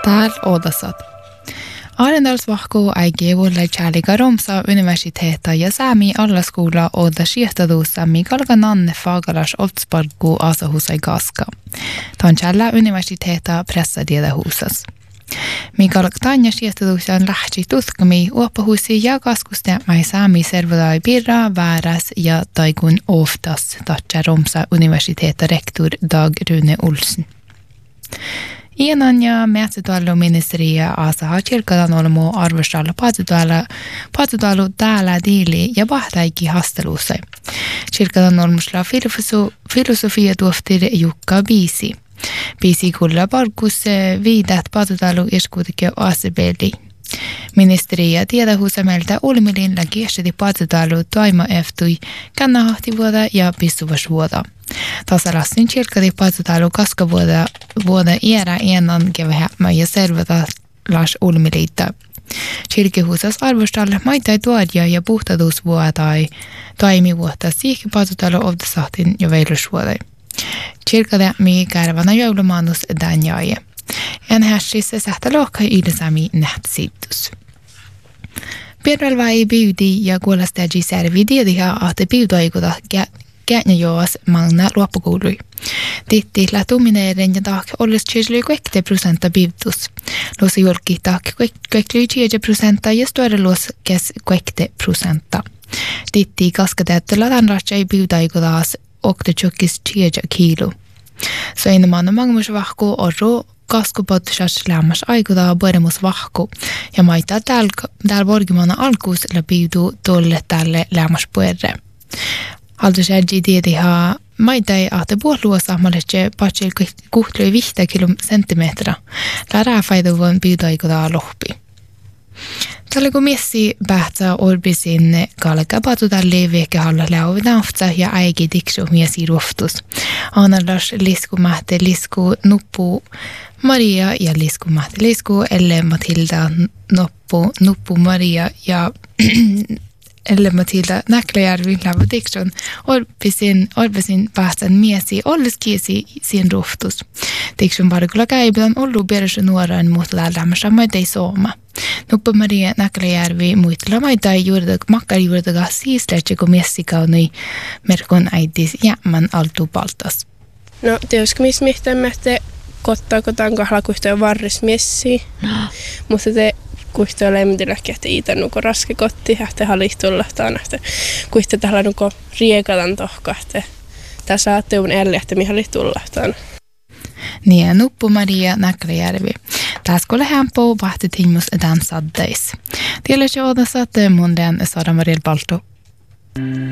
Täällä Oudasat. Arendalsvahko äigi vuolle Charliga Romsa universiteetta ja Sami allaskola Ouda siehtaduussa Mikael Nanne Fagalas Oldsparku asahusai Gaska. Tanchalla universiteetta pressadiedahusas. Mikael Tanja siehtaduusan lähti tutkami uoppahusi ja kaskustemäi Sami servodai birra vääräs ja taikun oftas tatsa Romsa universiteetta rektor Dag Rune Olsen. Ienan ja metsätuoteministeriö asaha kirkadan olemo arvostalla patsutuolu täällä diili ja vahtaiki hasteluusai. Kirkadan olmusla filosofia tuoftiri Jukka Biisi. Biisi kuulla parkus viidat patsutuolu iskuutikin asebeli. Ministeriö tiedahuusamelta olmilin läkiessäti patsutuolu toima eftui kannahahtivuoda ja pissuvasvuoda. Tasalassin kirkati patsutuolu kaskavuoda iärä enan kevähämä ja servata las olmiliita. Kirkehuusas arvostalle maitai tuodia ja puhtaduusvuotai toimivuotta siihki patsutuolu ovdasahtin ja veilusvuodai. Kirkadämi kärvana joulumaanus danjaaje. En hässissä sähtä lohkai yhdessämi nähtsiittus. Pirvelvai biudi ja kuulostaji servi tiediha ahte biudaikuta käänjoas magna luoppukuului. Titti lätumineiden ja taak olles 20% biutus. Luossa julki taak 20% ja stora luos kes 20%. Titti kaskateettela tanratsai biudaikutas 80 kilo. Så innan magmus vahko orro kaskupottusas lämmäs aikutaa puedemus vahko ja maita täällä vorgimana alkuus läpiutuu tolle tälle lämmäs puerre. Haltusjärji tiediha maita ei ahte puoluosa maletse patsil kuhtlui 5 senttimeträ. Lärää faiduvon piudaikutaa lohpi. Tällä kun miessi päähtsä orbisin kalka patutalle vekehalla läuvinauftsa ja äigi tiksu miesi ruoftus. Anallas lisku mähte lisku nuppu Maria ja lisku mähte lisku elle Matilda nuppu Maria ja elle Matilda Näkläjärvi lävu tiksun orbisin päähtsän miesi ollis kiesi sin ruoftus. Tiksun parikulla käibän ollu perus nuoran muutla lämmässä maitei sooma. Nuppu Maria Näkläjärvi muitla maitai makkar juurdaga siislätsä kun miessikaunui merkon äitis jämmän altu paltas. No tietysti missä mihtämätte kottaa kotaan kahla kuhtoja varris miessiä. Mutta te kuhtoja lemmitilläkin, että iitänuko raske kotti, että halihtulla taan, että kuhtoja tällä nuko riekatan tohka, että tässä saatte un elle, että mi halihtulla taan. Niin, Nuppu Maria Näkläjärvi. Tässä kun lämpoo vahti tiimus dansaddeis. Tiedätkö, että mun den Sara Maria Balto.